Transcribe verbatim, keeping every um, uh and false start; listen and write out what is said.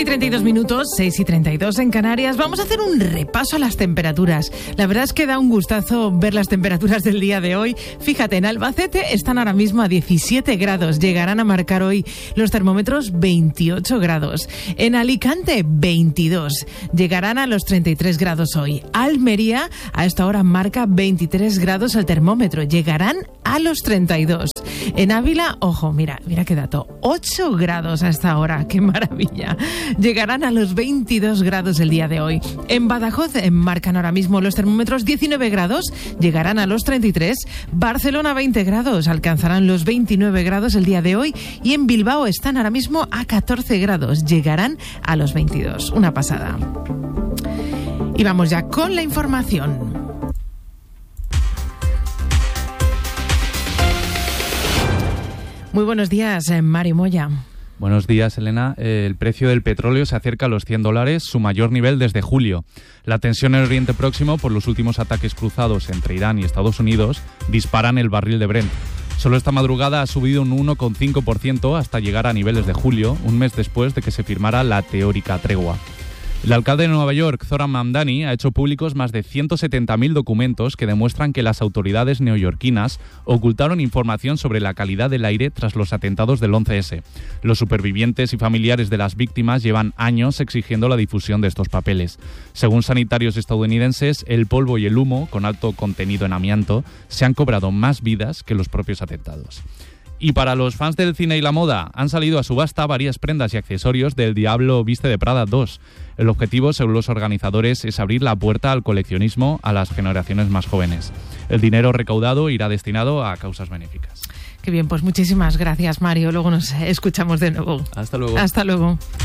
y treinta y dos minutos, seis y treinta y dos en Canarias. Vamos a hacer un repaso a las temperaturas. La verdad es que da un gustazo ver las temperaturas del día de hoy. Fíjate, en Albacete están ahora mismo a diecisiete grados. Llegarán a marcar hoy los termómetros veintiocho grados. En Alicante, veintidós. Llegarán a los treinta y tres grados hoy. Almería, a esta hora marca veintitrés grados el termómetro. Llegarán a los treinta y dos. En Ávila, ojo, mira, mira qué dato. ocho grados a esta hora. ¡Qué maravilla! Llegarán a los veintidós grados el día de hoy. En Badajoz marcan ahora mismo los termómetros diecinueve grados, llegarán a los treinta y tres. Barcelona, veinte grados, alcanzarán los veintinueve grados el día de hoy. Y en Bilbao están ahora mismo a catorce grados, llegarán a los veintidós. Una pasada. Y vamos ya con la información. Muy buenos días, Mario Moya. Buenos días, Elena. El precio del petróleo se acerca a los cien dólares, su mayor nivel desde julio. La tensión en Oriente Próximo por los últimos ataques cruzados entre Irán y Estados Unidos disparan el barril de Brent. Solo esta madrugada ha subido un uno coma cinco por ciento hasta llegar a niveles de julio, un mes después de que se firmara la teórica tregua. El alcalde de Nueva York, Zoran Mamdani, ha hecho públicos más de ciento setenta mil documentos que demuestran que las autoridades neoyorquinas ocultaron información sobre la calidad del aire tras los atentados del once ese. Los supervivientes y familiares de las víctimas llevan años exigiendo la difusión de estos papeles. Según sanitarios estadounidenses, el polvo y el humo, con alto contenido en amianto, se han cobrado más vidas que los propios atentados. Y para los fans del cine y la moda, han salido a subasta varias prendas y accesorios del Diablo Viste de Prada dos. El objetivo, según los organizadores, es abrir la puerta al coleccionismo a las generaciones más jóvenes. El dinero recaudado irá destinado a causas benéficas. Qué bien, pues muchísimas gracias, Mario. Luego nos escuchamos de nuevo. Hasta luego. Hasta luego.